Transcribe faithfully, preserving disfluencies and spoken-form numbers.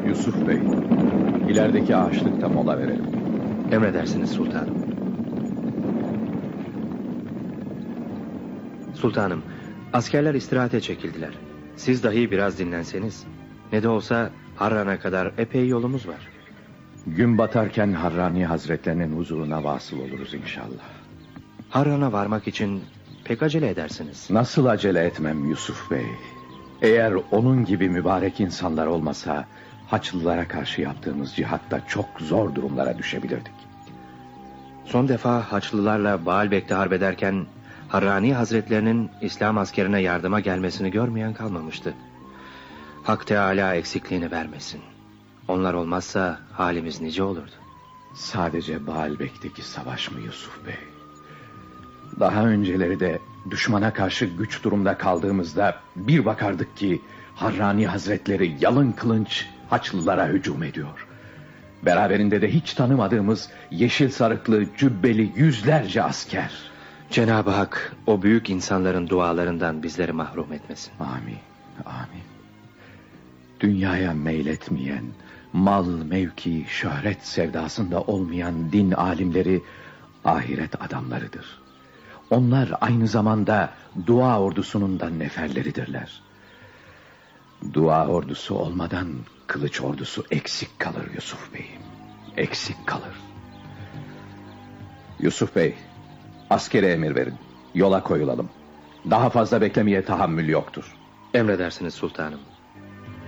Yusuf Bey, ilerideki ağaçlıkta mola verelim. Emredersiniz sultanım. Sultanım, askerler istirahate çekildiler. Siz dahi biraz dinlenseniz. Ne de olsa Harran'a kadar epey yolumuz var. Gün batarken Harrani Hazretlerinin huzuruna vasıl oluruz inşallah. Harran'a varmak için pek acele edersiniz. Nasıl acele etmem Yusuf Bey? Eğer onun gibi mübarek insanlar olmasa Haçlılara karşı yaptığımız cihatta çok zor durumlara düşebilirdik. Son defa Haçlılarla Baalbek'te harbederken Harrani Hazretlerinin İslam askerine yardıma gelmesini görmeyen kalmamıştı. Hak Teâlâ eksikliğini vermesin. Onlar olmazsa halimiz nice olurdu. Sadece Baalbek'teki savaş mı Yusuf Bey? Daha önceleri de düşmana karşı güç durumda kaldığımızda bir bakardık ki Harrani Hazretleri yalın kılınç Haçlılara hücum ediyor. Beraberinde de hiç tanımadığımız yeşil sarıklı cübbeli yüzlerce asker. Cenab-ı Hak o büyük insanların dualarından bizleri mahrum etmesin. Amin, amin. Dünyaya meyletmeyen, mal, mevki, şöhret sevdasında olmayan din alimleri ahiret adamlarıdır. Onlar aynı zamanda dua ordusunun da neferleridirler. Dua ordusu olmadan kılıç ordusu eksik kalır Yusuf Bey'im. Eksik kalır. Yusuf Bey, askere emir verin. Yola koyulalım. Daha fazla beklemeye tahammül yoktur. Emredersiniz sultanım.